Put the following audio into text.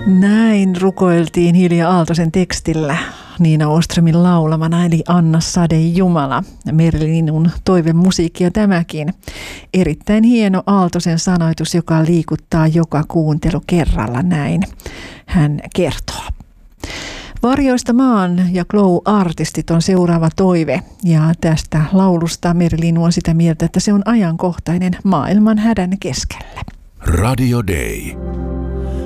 Näin rukoiltiin Hilja Aaltosen tekstillä Niina Åströmin laulamana, eli Anna Sade Jumala. Merlinun toivemusiikkia tämäkin. Erittäin hieno Aaltosen sanoitus, joka liikuttaa joka kuuntelu kerralla, näin hän kertoo. Varjoista maan ja Glow-artistit on seuraava toive, ja tästä laulusta Merlinu on sitä mieltä, että se on ajankohtainen maailman hädän keskellä. Radio Day.